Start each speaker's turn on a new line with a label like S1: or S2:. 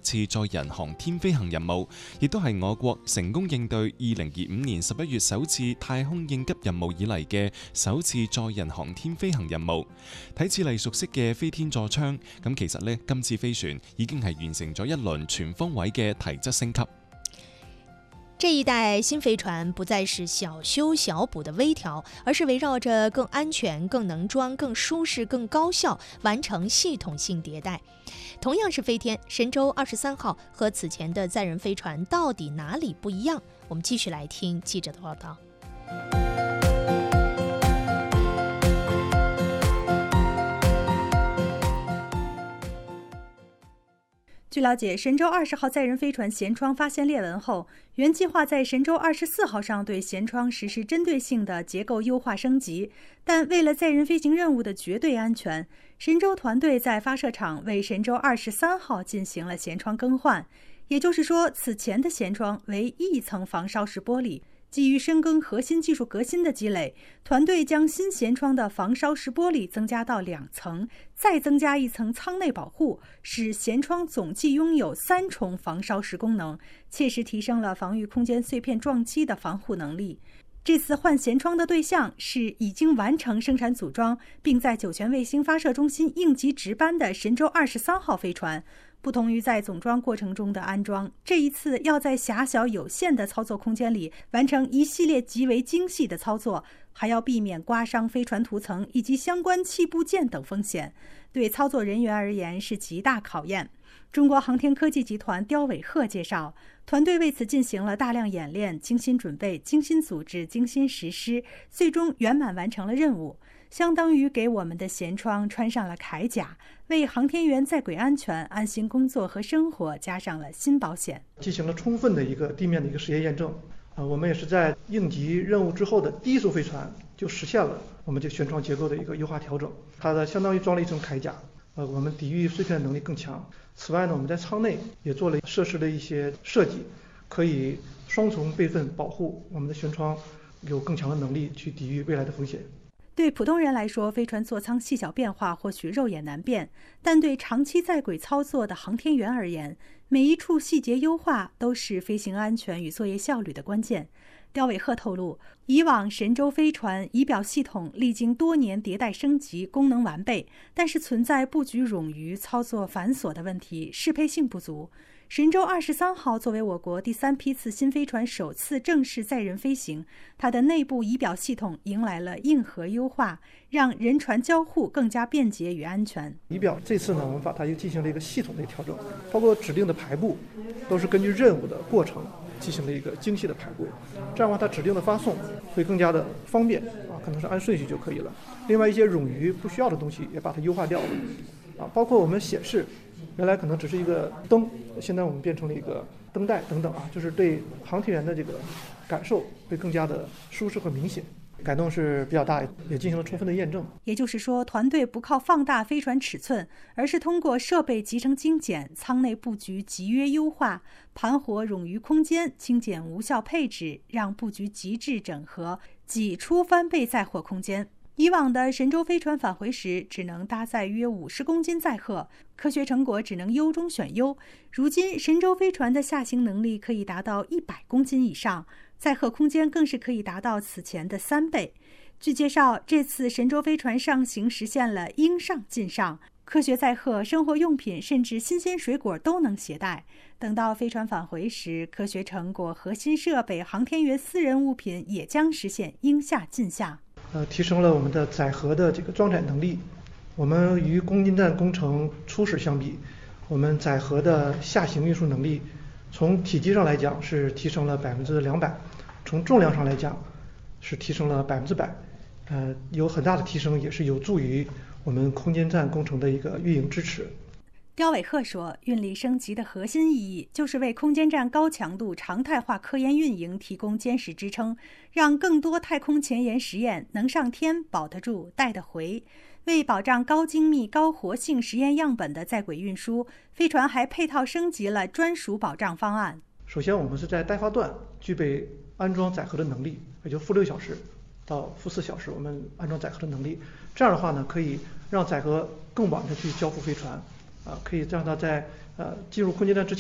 S1: 次載人航天飛行任務，亦都係我國成功應對2025年11月首次太空應急任務以嚟嘅首次載人航天飛行任務。睇似嚟熟悉嘅飛天座艙，咁其實呢，今次飛船已經係完成咗一輪全方位嘅體質升級。
S2: 这一代新飞船不再是小修小補的微調，而是圍繞着更安全、更能裝、更舒適、更高效完成系統性迭代。同樣是飛天，神舟23號和此前的載人飛船到底哪裡不一樣？我們繼續來聽記者的報道。
S3: 据了解，神舟20号载人飞船舷窗发现裂纹后，原计划在神舟24号上对舷窗实施针对性的结构优化升级，但为了载人飞行任务的绝对安全，神舟团队在发射场为神舟23号进行了舷窗更换。也就是说，此前的舷窗为一层防烧蚀玻璃。基于深耕核心技术革新的积累，团队将新舷窗的防烧蚀玻璃增加到2层，再增加1层舱内保护，使舷窗总计拥有3重防烧蚀功能，切实提升了防御空间碎片撞击的防护能力。这次换舷窗的对象是已经完成生产组装，并在酒泉卫星发射中心应急值班的神舟23号飞船。不同于在总装过程中的安装，这一次要在狭小有限的操作空间里完成一系列极为精细的操作，还要避免刮伤飞船涂层以及相关气部件等风险，对操作人员而言是极大考验。中国航天科技集团刁伟鹤介绍，团队为此进行了大量演练，精心准备、精心组织、精心实施，最终圆满完成了任务，相当于给我们的舷窗穿上了铠甲，为航天员在轨安全、安心工作和生活加上了新保险。
S4: 进行了充分的地面的实验验证，我们也是在应急任务之后的第一艘飞船就实现了我们这舷窗结构的优化调整，它相当于装了一层铠甲，我们抵御碎片能力更强。此外呢，我们在舱内也做了设施的一些设计，可以双重备份保护我们的舷窗，有更强的能力去抵御未来的风险。
S3: 对普通人来说，飞船座舱细小变化或许肉眼难辨，但对长期在轨操作的航天员而言，每一处细节优化都是飞行安全与作业效率的关键。刁伟鹤透露，以往神舟飞船仪表系统历经多年迭代升级，功能完备，但是存在布局冗余、操作繁琐的问题，适配性不足。神舟23号作为我国第3批次新飞船首次正式载人飞行，它的内部仪表系统迎来了硬核优化，让人船交互更加便捷与安全。
S4: 仪表这次呢，我们把它又进行了一个系统的调整，包括指定的排布都是根据任务的过程进行了一个精细的排布，这样的话它指定的发送会更加的方便可能是按顺序就可以了。另外一些冗余不需要的东西也把它优化掉了包括我们显示原来可能只是一个灯，现在我们变成了一个灯带等等就是对航天员的这个感受会更加的舒适和明显，改动是比较大，也进行了充分的验证。
S3: 也就是说，团队不靠放大飞船尺寸，而是通过设备集成精简、舱内布局集约优化、盘活冗余空间、精简无效配置，让布局极致整合，挤出翻倍载货空间。以往的神舟飞船返回时只能搭载约50公斤载荷，科学成果只能优中选优。如今神舟飞船的下行能力可以达到100公斤以上，载荷空间更是可以达到此前的3倍。据介绍，这次神舟飞船上行实现了应上尽上，科学载荷、生活用品甚至新鲜水果都能携带。等到飞船返回时，科学成果、核心设备、航天员私人物品也将实现应下尽下。
S4: 提升了我们的载荷的装载能力。我们与空间站工程初始相比，我们载荷的下行运输能力从体积上来讲是提升了200%，从重量上来讲是提升了100%。有很大的提升，也是有助于我们空间站工程的一个运营支持。
S3: 刁伟鹤说，运力升级的核心意义就是为空间站高强度常态化科研运营提供坚实支撑，让更多太空前沿实验能上天、保得住、带得回。为保障高精密、高活性实验样本的在轨运输，飞船还配套升级了专属保障方案。
S4: 首先，我们是在待发段具备安装载荷的能力，也就负6小时到负4小时，我们安装载荷的能力。这样的话呢，可以让载荷更晚的去交付飞船。可以让它在进入空间站之前